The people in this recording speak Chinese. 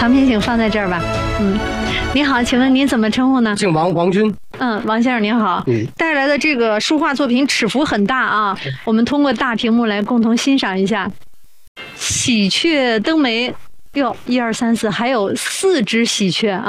藏品请放在这儿吧。你好，请问您怎么称呼呢？ 姓王，王军。 王先生您好。带来的这个书画作品尺幅很大啊，我们通过大屏幕来共同欣赏一下。喜鹊登梅，哟，1、2、3、4，还有4只喜鹊啊。